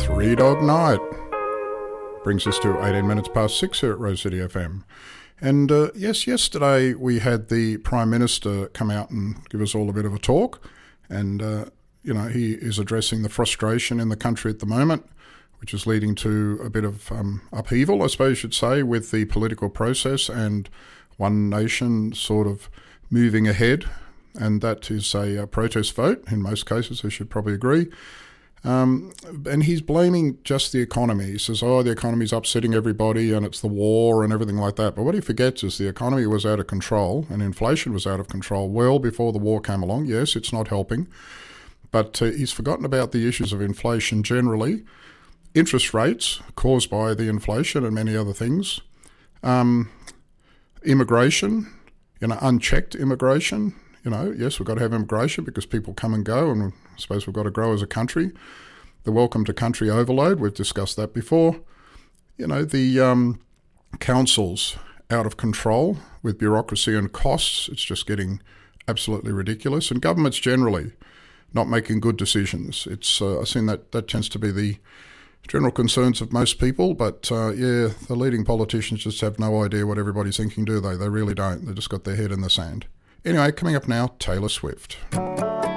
Three Dog Night. Brings us to 18 minutes past 6 here at Rose City FM. And yes, yesterday we had the Prime Minister come out and give us all a bit of a talk. And, he is addressing the frustration in the country at the moment, which is leading to a bit of upheaval, I suppose you should say, with the political process and One Nation sort of moving ahead. And that is a protest vote in most cases, I should probably agree. And he's blaming just the economy. He says, the economy's upsetting everybody and it's the war and everything like that. But what he forgets is the economy was out of control and inflation was out of control well before the war came along. Yes, it's not helping. But he's forgotten about the issues of inflation generally, interest rates caused by the inflation and many other things, immigration, unchecked immigration. Yes, we've got to have immigration because people come and go, and I suppose we've got to grow as a country. The welcome to country overload, we've discussed that before. The councils out of control with bureaucracy and costs. It's just getting absolutely ridiculous. And governments generally not making good decisions. It's I've seen that tends to be the general concerns of most people, but the leading politicians just have no idea what everybody's thinking, do they? They really don't. They've just got their head in the sand. Anyway, coming up now, Taylor Swift.